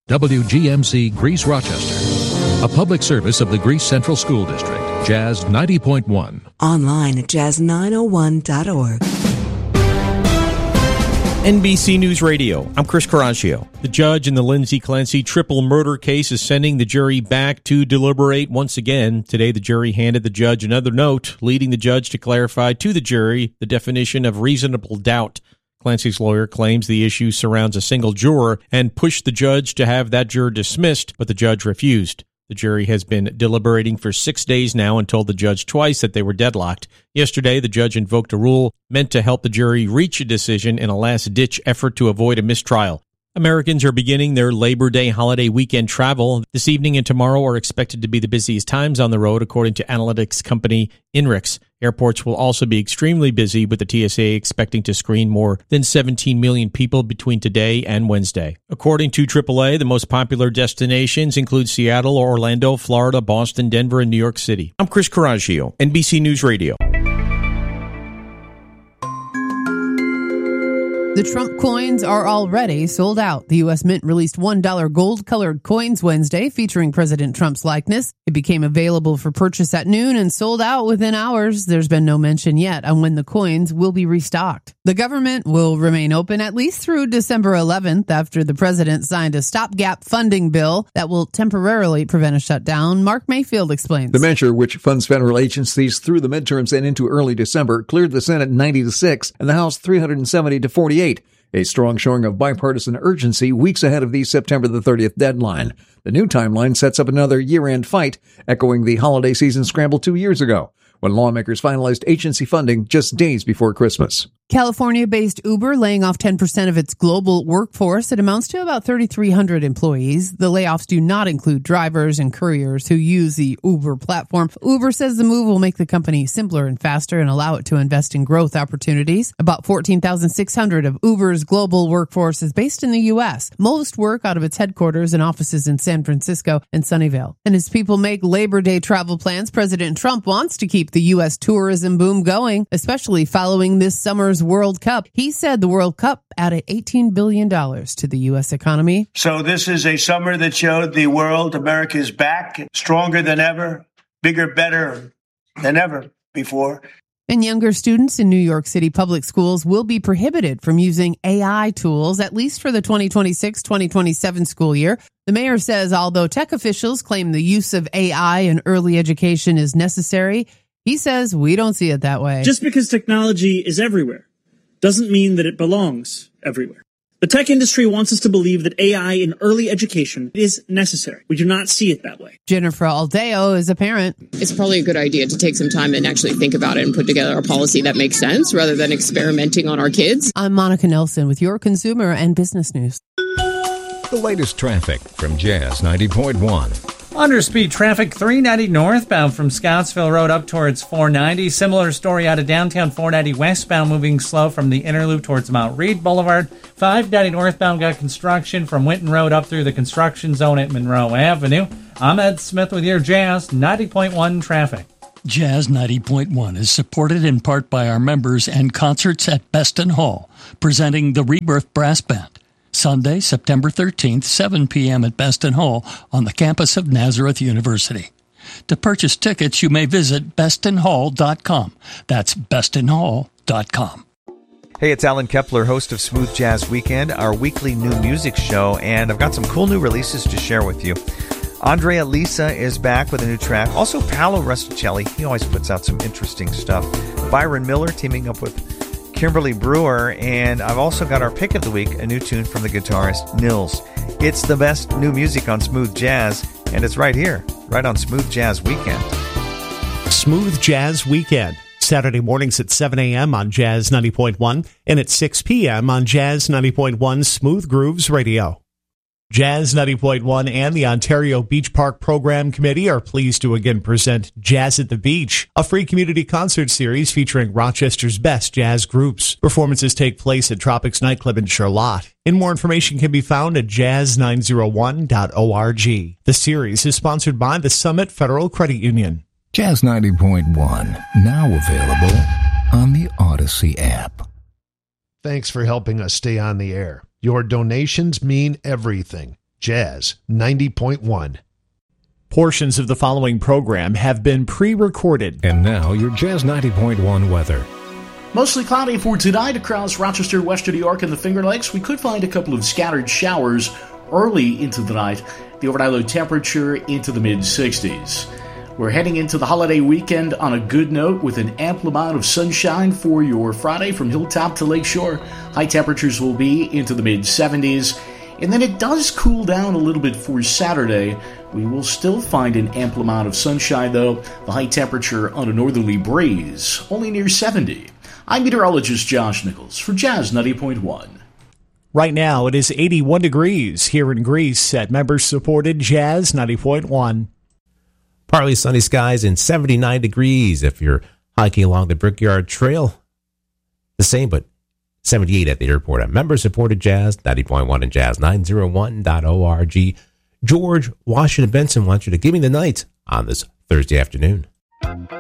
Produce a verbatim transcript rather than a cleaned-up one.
W G M C Greece Rochester, a public service of the Greece Central School District. Jazz ninety point one. Online at jazz nine oh one dot org. N B C News Radio, I'm Chris Caraccio. The judge in the Lindsay Clancy triple murder case is sending the jury back to deliberate once again. Today, the jury handed the judge another note, leading the judge to clarify to the jury the definition of reasonable doubt. Clancy's lawyer claims the issue surrounds a single juror and pushed the judge to have that juror dismissed, but the judge refused. The jury has been deliberating for six days now and told the judge twice that they were deadlocked. Yesterday, the judge invoked a rule meant to help the jury reach a decision in a last-ditch effort to avoid a mistrial. Americans are beginning their Labor Day holiday weekend travel. This evening and tomorrow are expected to be the busiest times on the road, according to analytics company INRIX. Airports will also be extremely busy, with the T S A expecting to screen more than seventeen million people between today and Wednesday. According to triple A, the most popular destinations include Seattle, Orlando, Florida, Boston, Denver, and New York City. I'm Chris Caraccio, N B C News Radio. The Trump coins are already sold out. The U S Mint released one dollar gold-colored coins Wednesday featuring President Trump's likeness. It became available for purchase at noon and sold out within hours. There's been no mention yet on when the coins will be restocked. The government will remain open at least through December eleventh after the president signed a stopgap funding bill that will temporarily prevent a shutdown. Mark Mayfield explains. The measure, which funds federal agencies through the midterms and into early December, cleared the Senate ninety to six and the House three hundred seventy to forty-eight. A strong showing of bipartisan urgency weeks ahead of the September the thirtieth deadline. The new timeline sets up another year-end fight, echoing the holiday season scramble two years ago, when lawmakers finalized agency funding just days before Christmas. California-based Uber laying off ten percent of its global workforce. It amounts to about three thousand three hundred employees. The layoffs do not include drivers and couriers who use the Uber platform. Uber says the move will make the company simpler and faster and allow it to invest in growth opportunities. About fourteen thousand six hundred of Uber's global workforce is based in the U S. Most work out of its headquarters and offices in San Francisco and Sunnyvale. And as people make Labor Day travel plans, President Trump wants to keep the U S tourism boom going, especially following this summer's World Cup. He said the World Cup added eighteen billion dollars to the U S economy. So this is a summer that showed the world America is back, stronger than ever, bigger, better than ever before. And younger students in New York City public schools will be prohibited from using A I tools, at least for the twenty twenty-six twenty twenty-seven school year. The mayor says although tech officials claim the use of A I in early education is necessary, he says we don't see it that way. Just because technology is everywhere doesn't mean that it belongs everywhere. The tech industry wants us to believe that A I in early education is necessary. We do not see it that way. Jennifer Aldeo is a parent. It's probably a good idea to take some time and actually think about it and put together a policy that makes sense rather than experimenting on our kids. I'm Monica Nelson with your consumer and business news. The latest traffic from Jazz ninety point one. Underspeed traffic, three ninety northbound from Scottsville Road up towards four ninety. Similar story out of downtown, four ninety westbound moving slow from the inner loop towards Mount Read Boulevard. five ninety northbound got construction from Winton Road up through the construction zone at Monroe Avenue. I'm Ed Smith with your Jazz ninety point one traffic. Jazz ninety point one is supported in part by our members and concerts at Beston Hall, presenting the Rebirth Brass Band. Sunday, September thirteenth, seven p.m. at Beston Hall on the campus of Nazareth University. To purchase tickets, you may visit beston hall dot com. That's beston hall dot com. Hey, it's Alan Kepler, host of Smooth Jazz Weekend, our weekly new music show, and I've got some cool new releases to share with you. Andrea Lisa is back with a new track. Also, Paolo Rusticelli, he always puts out some interesting stuff. Byron Miller teaming up with Kimberly Brewer, and I've also got our pick of the week, a new tune from the guitarist Nils. It's the best new music on Smooth Jazz, and it's right here, right on Smooth Jazz Weekend. Smooth Jazz Weekend, Saturday mornings at seven a.m. on Jazz ninety point one and at six p.m. on Jazz ninety point one Smooth Grooves Radio. Jazz ninety point one and the Ontario Beach Park Program Committee are pleased to again present Jazz at the Beach, a free community concert series featuring Rochester's best jazz groups. Performances take place at Tropics Nightclub in Charlotte. And more information can be found at jazz nine oh one dot org. The series is sponsored by the Summit Federal Credit Union. Jazz ninety point one, now available on the Odyssey app. Thanks for helping us stay on the air. Your donations mean everything. Jazz ninety point one. Portions of the following program have been pre-recorded. And now your Jazz ninety point one weather. Mostly cloudy for tonight across Rochester, Western New York, and the Finger Lakes. We could find a couple of scattered showers early into the night. The overnight low temperature into the mid-sixties. We're heading into the holiday weekend on a good note with an ample amount of sunshine for your Friday from Hilltop to Lakeshore. High temperatures will be into the mid-seventies. And then it does cool down a little bit for Saturday. We will still find an ample amount of sunshine, though. The high temperature on a northerly breeze, only near seventy. I'm meteorologist Josh Nichols for Jazz ninety point one. Right now, it is eighty-one degrees here in Greece at member-supported Jazz ninety point one. Partly sunny skies and seventy-nine degrees if you're hiking along the Brickyard Trail. The same, but seventy-eight at the airport. At member-supported Jazz ninety point one and Jazz nine oh one dot org. George Washington Benson wants you to give me the night on this Thursday afternoon.